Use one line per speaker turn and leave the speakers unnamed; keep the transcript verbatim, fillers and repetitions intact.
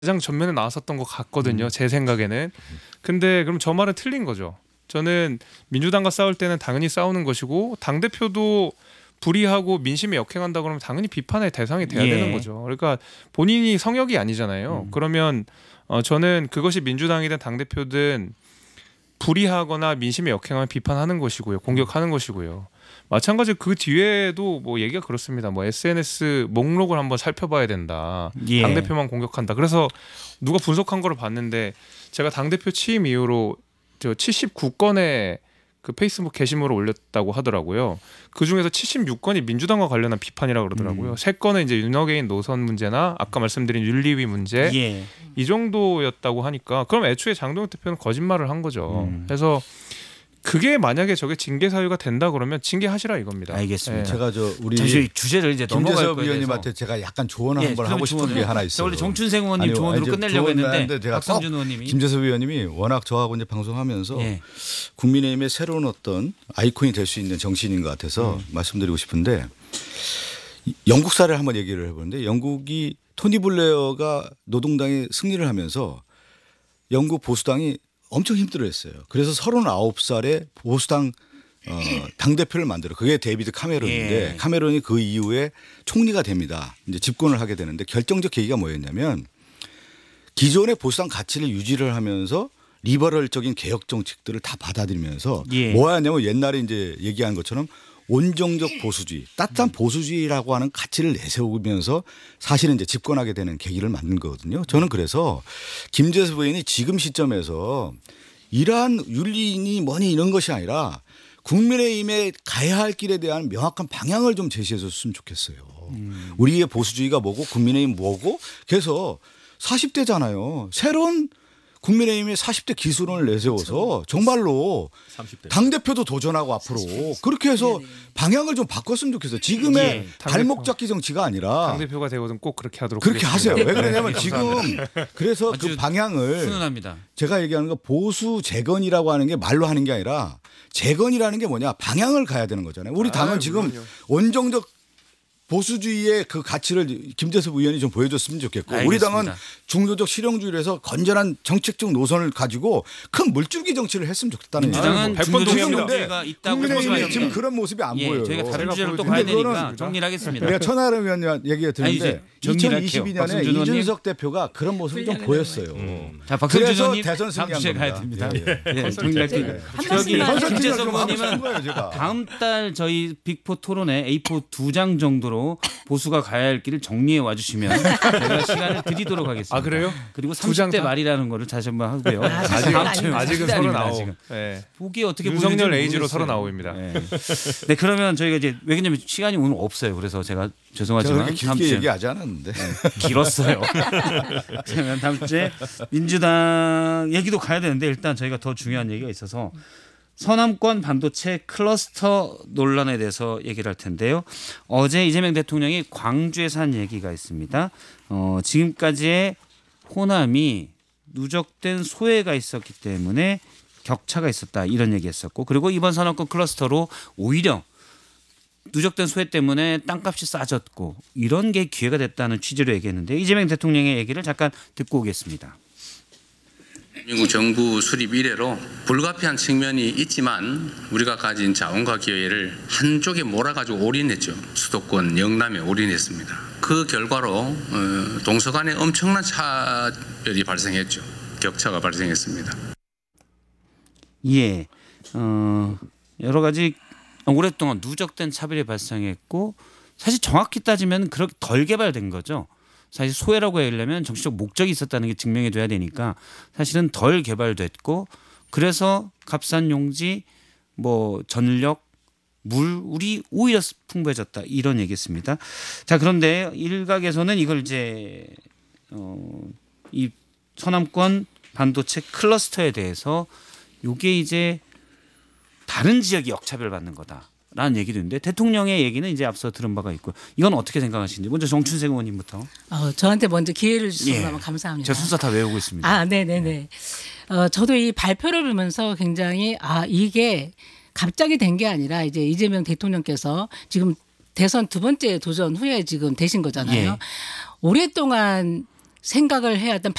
가장 전면에 나왔었던 것 같거든요.
음.
제 생각에는. 근데 그럼 저 말은 틀린 거죠. 저는 민주당과 싸울 때는 당연히 싸우는 것이고 당대표도 불의하고 민심에 역행한다 그러면 당연히 비판의 대상이 돼야
예.
되는 거죠. 그러니까 본인이 성역이 아니잖아요.
음.
그러면 어, 저는 그것이 민주당이든 당대표든 불의하거나 민심에 역행하면 비판하는 것이고요. 공격하는 것이고요. 마찬가지로 그 뒤에도 뭐 얘기가 그렇습니다. 뭐 에스엔에스 목록을 한번 살펴봐야 된다.
예.
당대표만 공격한다. 그래서 누가 분석한 거를 봤는데 제가 당대표 취임 이후로 저 칠십구 건의 그 페이스북 게시물을 올렸다고 하더라고요. 그 중에서 칠십육 건이 민주당과 관련한 비판이라고 그러더라고요.
음.
세 건은 이제 윤호개인 노선 문제나 아까 말씀드린 윤리위 문제
예.
이 정도였다고 하니까 그럼 애초에 장동혁 대표는 거짓말을 한 거죠.
음.
그래서 그게 만약에 저게 징계 사유가 된다 그러면 징계하시라 이겁니다.
알겠습니다.
예.
제가 저 우리
잠시 주제를 이제 넘어갈
김재섭
거에
의원님한테
대해서.
제가 약간 조언을
예,
한번
그럼
하고 싶은
조언을-
게 하나
저
있어요.
원래 정춘생 의원님
아니요,
조언으로
아니, 저
끝내려고
조언은
했는데
하는데 제가
박성준
꼭
의원님이
김재섭 의원님이 워낙 저하고 이제 방송하면서
예.
국민의힘의 새로운 어떤 아이콘이 될 수 있는 정치인인 것 같아서
음.
말씀드리고 싶은데 이- 영국 사례를 한번 얘기를 해보는데 영국이 토니 블레어가 노동당이 승리를 하면서 영국 보수당이 엄청 힘들어했어요. 그래서 서른아홉 살에 보수당 어, 당대표를 만들어. 그게 데이비드 카메론인데
예.
카메론이 그 이후에 총리가 됩니다. 이제 집권을 하게 되는데 결정적 계기가 뭐였냐면 기존의 보수당 가치를 유지를 하면서 리버럴적인 개혁 정책들을 다 받아들이면서
예.
뭐였냐면 옛날에 이제 얘기한 것처럼 온정적 보수주의, 따뜻한 보수주의라고 하는 가치를 내세우면서 사실은 이제 집권하게 되는 계기를 만든 거거든요. 저는 그래서 김재섭 의원이 지금 시점에서 이러한 윤리니 뭐니 이런 것이 아니라 국민의힘에 가야 할 길에 대한 명확한 방향을 좀 제시해 줬으면 좋겠어요.
음.
우리의 보수주의가 뭐고 국민의힘 뭐고 그래서 사십 대잖아요. 새로운 국민의힘의 사십 대 기술원을 내세워서 정말로
삼십 대.
당대표도 도전하고 앞으로 그렇게 해서 방향을 좀 바꿨으면 좋겠어요. 지금의
예.
발목 잡기 정치가 아니라
당대표가 되거든 꼭 그렇게 하도록
그렇게 하세요.
하겠습니다.
왜 그러냐면
네,
지금
감사합니다.
그래서
아주
그 방향을
훈훈합니다.
제가 얘기하는 거 보수 재건이라고 하는 게 말로 하는 게 아니라 재건이라는 게 뭐냐 방향을 가야 되는 거잖아요. 우리 당은
아유,
지금
물론요.
원정적 보수주의의 그 가치를 김재섭 의원이 좀 보여줬으면 좋겠고 우리 당은
알겠습니다.
중도적 실용주의를 해서 건전한 정책적 노선을 가지고 큰 물줄기 정치를 했으면 좋겠다는
민주당은
아유, 백
중도적
번 동의합니다.
실용주의가 있다고
국민의힘이
보시면
지금 그런 모습이 안
예,
보여요.
저희가 다른
제가
주제로 또
보여드린
가야
근데 그거는
되니까 정리를 하겠습니다.
내가 천하람 의원 얘기가
아니,
드는데
이제 정리를 할게요.
이천이십이 년에
박성준 의원님.
이준석 대표가 그런 모습을 좀 보였어요.
자, 박성준
그래서
의원님
대선
다음
승리한
주제 가야
겁니다.
됩니다.
예, 예.
예, 정리할게요.
한
저기
말씀만
컨설팅을
김재섭
좀 하고 싶은
의원님은
거예요, 제가.
다음 달 저희 빅포 토론에 에이 사 두 장 정도로 보수가 가야 할 길을 정리해 와주시면 제가 시간을 드리도록 하겠습니다.
아, 그래요?
그리고
두 장
삼십 대
다?
말이라는 거를 다시 한번 하고요.
아,
아직
다음 주에
아직은
삼십 대 아닙니다,
서른아홉.
지금.
예.
보기 어떻게
윤석열
보이는지
에이지로
모르겠어요.
서른아홉입니다.
네. 네, 그러면 저희가 이제 왜냐면 시간이 오늘 없어요. 그래서 제가
제가
죄송하지만
그렇게
다음
길게
주에
얘기하지 않았는데.
길었어요. 그러면 다음 주에 민주당 얘기도 가야 되는데 일단 저희가 더 중요한 얘기가 있어서 서남권 반도체 클러스터 논란에 대해서 얘기를 할 텐데요. 어제 이재명 대통령이 광주에서 한 얘기가 있습니다. 어, 지금까지의 호남이 누적된 소외가 있었기 때문에 격차가 있었다 이런 얘기했었고 그리고 이번 서남권 클러스터로 오히려 누적된 소외 때문에 땅값이 싸졌고 이런 게 기회가 됐다는 취지로 얘기했는데 이재명 대통령의 얘기를 잠깐 듣고 오겠습니다.
미국 정부 수립 이래로 불가피한 측면이 있지만 우리가 가진 자원과 기회를 한쪽에 몰아가지고 올인했죠. 수도권 영남에 올인했습니다. 그 결과로 어, 동서간에 엄청난 차별이 발생했죠. 격차가 발생했습니다.
예, 어, 여러 가지 오랫동안 누적된 차별이 발생했고 사실 정확히 따지면 그렇게 덜 개발된 거죠. 사실 소외라고 하려면 정치적 목적이 있었다는 게 증명이 돼야 되니까 사실은 덜 개발됐고 그래서 값싼 용지, 뭐 전력, 물이 오히려 풍부해졌다 이런 얘기했습니다. 자 그런데 일각에서는 이걸 이제 어, 이 서남권 반도체 클러스터에 대해서 이게 이제 다른 지역이 역차별 받는 거다라는 얘기도 있는데 대통령의 얘기는 이제 앞서 들은 바가 있고 이건 어떻게 생각하시는지 먼저 정춘생 의원님부터.
어, 저한테 먼저 기회를 주셔서
예.
너무 감사합니다.
제가 순서 다 외우고 있습니다.
아, 네네네. 어, 저도 이 발표를 보면서 굉장히 아 이게 갑자기 된 게 아니라 이제 이재명 대통령께서 지금 대선 두 번째 도전 후에 지금 되신 거잖아요.
예.
오랫동안 생각을 해야 했던